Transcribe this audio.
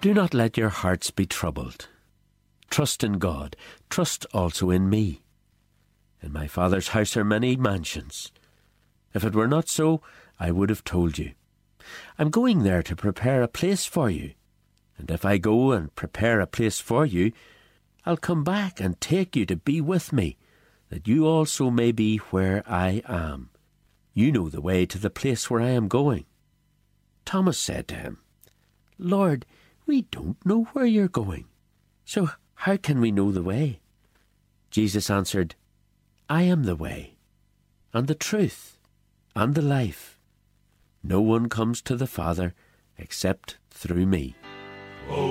Do not let your hearts be troubled. Trust in God. Trust also in me. In my Father's house are many mansions. If it were not so, I would have told you. I'm going there to prepare a place for you. And if I go and prepare a place for you, I'll come back and take you to be with me, that you also may be where I am. You know the way to the place where I am going." Thomas said to him, "Lord, we don't know where you're going, so how can we know the way?" Jesus answered, "I am the way, and the truth, and the life. No one comes to the Father except through me."